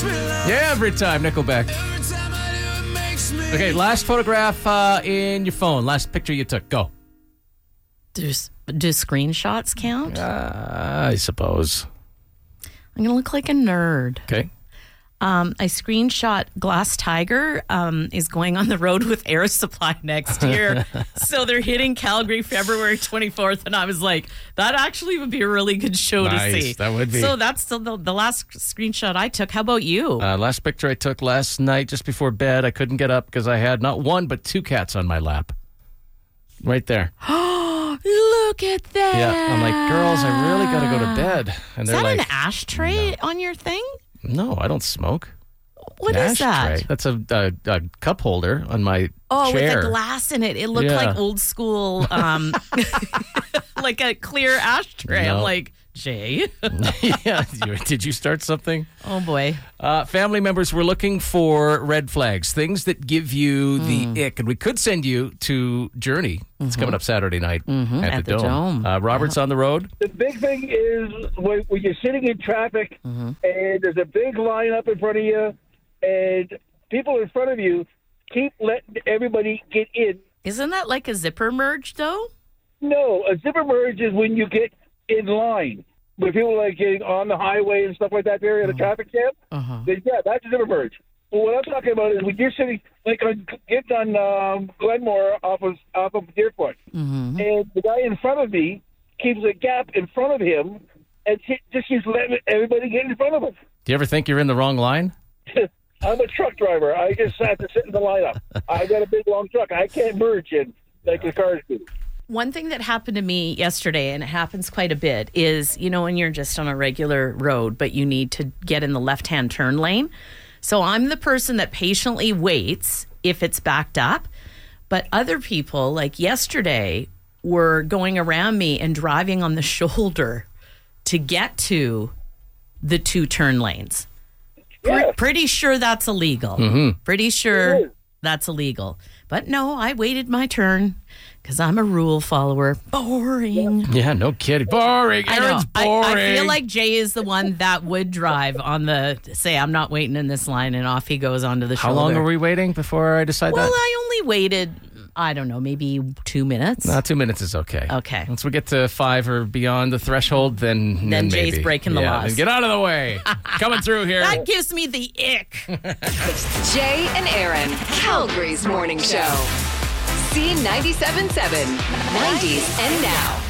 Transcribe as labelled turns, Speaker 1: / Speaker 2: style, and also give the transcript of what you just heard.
Speaker 1: Yeah, every time. Nickelback. Okay, last photograph in your phone. Last picture you took. Go.
Speaker 2: Do screenshots count?
Speaker 1: I suppose.
Speaker 2: I'm going to look like a nerd.
Speaker 1: Okay.
Speaker 2: I screenshot Glass Tiger is going on the road with Air Supply next year. So they're hitting Calgary February 24th. And I was like, that actually would be a really good show to see.
Speaker 1: That would be.
Speaker 2: So that's the last screenshot I took. How about you?
Speaker 1: Last picture I took last night just before bed. I couldn't get up because I had not one but two cats on my lap. Right there.
Speaker 2: Look at that.
Speaker 1: Yeah. I'm like, girls, I really got to go to bed. And
Speaker 2: Is
Speaker 1: they're
Speaker 2: that
Speaker 1: like,
Speaker 2: an ashtray on your thing?
Speaker 1: no, I don't smoke.
Speaker 2: What
Speaker 1: An
Speaker 2: is that?
Speaker 1: ashtray. That's a cup holder on my
Speaker 2: Oh,
Speaker 1: chair.
Speaker 2: with a glass in it. It looked like old school, like a clear ashtray.
Speaker 1: No.
Speaker 2: I'm like, Jay.
Speaker 1: Yeah. Did you start something?
Speaker 2: Oh, boy.
Speaker 1: Family members were looking for red flags, things that give you the ick. And we could send you to Journey. It's coming up Saturday night at the Dome. Robert's on the road.
Speaker 3: The big thing is when you're sitting in traffic and there's a big line up in front of you and people in front of you keep letting everybody get in.
Speaker 2: Isn't that like a zipper merge, though?
Speaker 3: No, a zipper merge is when you get in line. When people are like getting on the highway and stuff like that there at a traffic jam, then yeah, that's a zipper merge. But what I'm talking about is when you're sitting, like getting on Glenmore off of Deerfoot, and the guy in front of me keeps a gap in front of him and just keeps letting everybody get in front of him.
Speaker 1: Do you ever think you're in the wrong line?
Speaker 3: I'm a truck driver. I just have to sit in the lineup. I got a big, long truck. I can't merge in like the cars do.
Speaker 2: One thing that happened to me yesterday, and it happens quite a bit, is, when you're just on a regular road, but you need to get in the left-hand turn lane. So I'm the person that patiently waits if it's backed up. But other people, like yesterday, were going around me and driving on the shoulder to get to the two turn lanes.
Speaker 3: Yeah.
Speaker 2: Pretty sure that's illegal. Pretty sure that's illegal. But no, I waited my turn because I'm a rule follower. Boring.
Speaker 1: Yeah, no kidding. Boring. Aaron's boring.
Speaker 2: I feel like Jay is the one that would drive on say, I'm not waiting in this line, and off he goes onto the shoulder.
Speaker 1: How long are we waiting before I decide that?
Speaker 2: Well, I only waited, I don't know, maybe 2 minutes.
Speaker 1: 2 minutes is okay.
Speaker 2: Okay.
Speaker 1: Once we get to 5 or beyond the threshold, then
Speaker 2: Jay's
Speaker 1: maybe.
Speaker 2: breaking the laws.
Speaker 1: Then get out of the way. Coming through here.
Speaker 2: That gives me the ick.
Speaker 4: Jay and Aaron, Calgary's morning show. C97.7, 90s and now.